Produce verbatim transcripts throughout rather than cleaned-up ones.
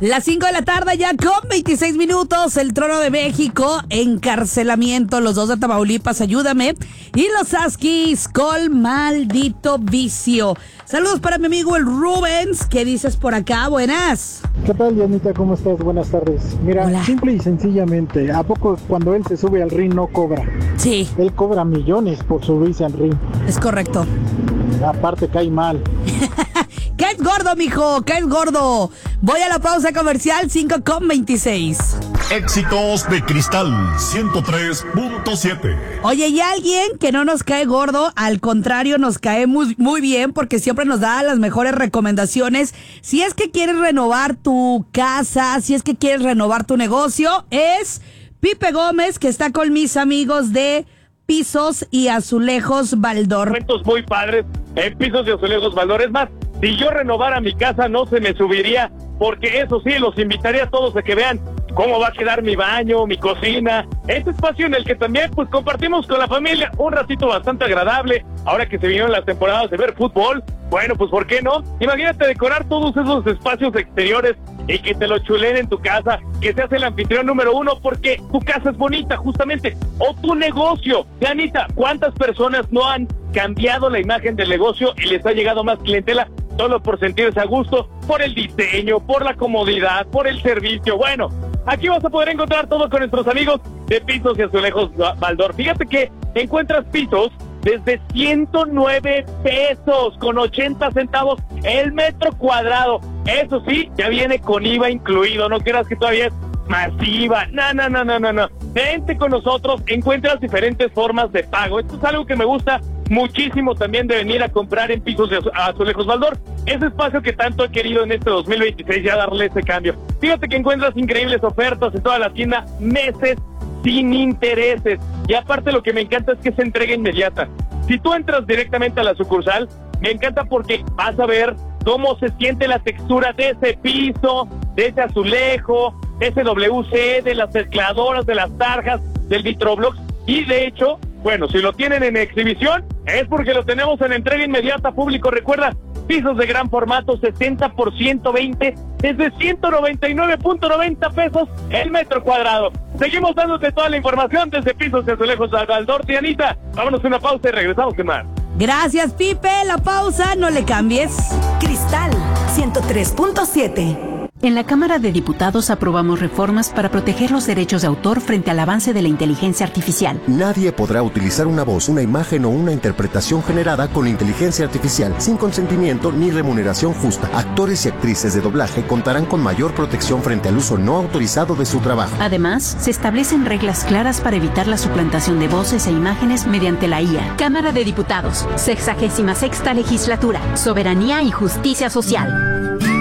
Las cinco de la tarde ya con veintiséis minutos, el Trono de México, encarcelamiento, los dos de Tamaulipas, ayúdame, y los Huskies con Maldito Vicio. Saludos para mi amigo el Rubens, ¿qué dices por acá? Buenas. ¿Qué tal, Dianita? ¿Cómo estás? Buenas tardes. Mira, Hola. Simple y sencillamente, ¿a poco cuando él se sube al ring no cobra? Sí, Él cobra millones por subirse al ring. es correcto. Aparte cae mal. Caes gordo, mijo, caes gordo. Voy a la pausa comercial, cinco con veintiséis. Éxitos de Cristal ciento tres punto siete. Oye, y alguien que no nos cae gordo, al contrario, nos cae muy, muy bien porque siempre nos da las mejores recomendaciones. Si es que quieres renovar tu casa, si es que quieres renovar tu negocio, es Pipe Gómez, que está con mis amigos de Pisos y Azulejos Baldor. Momentos muy padres en Pisos y Azulejos Baldor. Es más, si yo renovara mi casa no se me subiría, porque eso sí, los invitaría a todos a que vean cómo va a quedar mi baño, mi cocina, este espacio en el que también pues compartimos con la familia un ratito bastante agradable. Ahora que se vinieron las temporadas de ver fútbol, bueno, pues ¿por qué no? Imagínate decorar todos esos espacios exteriores y que te lo chulen en tu casa, que seas el anfitrión número uno, porque tu casa es bonita justamente, o tu negocio. Janita, ¿cuántas personas no han cambiado la imagen del negocio y les ha llegado más clientela solo por sentirse a gusto, por el diseño, por la comodidad, por el servicio? Bueno, aquí vas a poder encontrar todo con nuestros amigos de Pisos y Azulejos Baldor. Fíjate que encuentras pisos desde ciento nueve pesos con ochenta centavos el metro cuadrado. Eso sí, ya viene con I V A incluido, no creas que todavía es masiva. No, no, no, no, no, no. Vente con nosotros, encuentras diferentes formas de pago. Esto es algo que me gusta muchísimo también de venir a comprar en Pisos de Azulejos Baldor. Ese espacio que tanto he querido en este dos mil veintiséis, ya darle ese cambio. Fíjate que encuentras increíbles ofertas en toda la tienda, meses sin intereses. Y aparte lo que me encanta es que es entrega inmediata. Si tú entras directamente a la sucursal, me encanta porque vas a ver cómo se siente la textura de ese piso, de ese azulejo, de ese W C, de las mezcladoras, de las tarjas, del Vitroblox. Y de hecho, bueno, si lo tienen en exhibición, es porque lo tenemos en entrega inmediata, público. Recuerda, pisos de gran formato, sesenta por ciento veinte, desde ciento noventa y nueve punto noventa pesos el metro cuadrado. Seguimos dándote toda la información desde Pisos de Azulejos Baldor. Dianita, vámonos a una pausa y regresamos con más. Gracias, Pipe, la pausa, no le cambies. Cristal ciento tres punto siete. En la Cámara de Diputados aprobamos reformas para proteger los derechos de autor frente al avance de la inteligencia artificial. Nadie podrá utilizar una voz, una imagen o una interpretación generada con inteligencia artificial sin consentimiento ni remuneración justa. Actores y actrices de doblaje contarán con mayor protección frente al uso no autorizado de su trabajo. Además, se establecen reglas claras para evitar la suplantación de voces e imágenes mediante la I A. Cámara de Diputados, sexagésima sexta legislatura, soberanía y justicia social.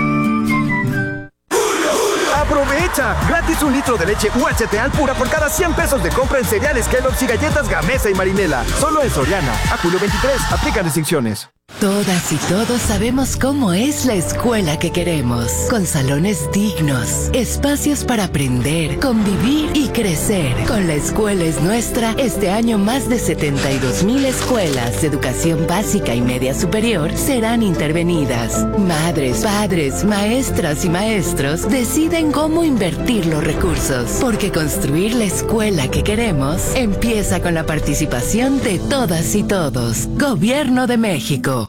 ¡Aprovecha! Gratis un litro de leche U H T Alpura por cada cien pesos de compra en cereales Kellogg's y galletas Gamesa y Marinela. Solo en Soriana. A julio veintitrés. Aplican restricciones. Todas y todos sabemos cómo es la escuela que queremos, con salones dignos, espacios para aprender, convivir y crecer. Con La Escuela es Nuestra, este año más de setenta y dos mil escuelas de educación básica y media superior serán intervenidas. Madres, padres, maestras y maestros deciden cómo invertir los recursos, porque construir la escuela que queremos empieza con la participación de todas y todos. Gobierno de México.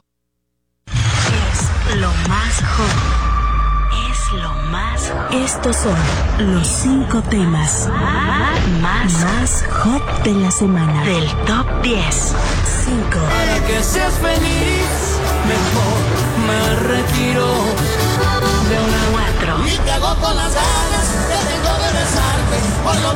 Lo más hot. Es lo más hot. Estos son los cinco temas más, más hot de la semana. Del top diez. cinco. Para que seas feliz, mejor me retiro de una cuatro. Y te hago con las ganas que tengo de besarte. Por lo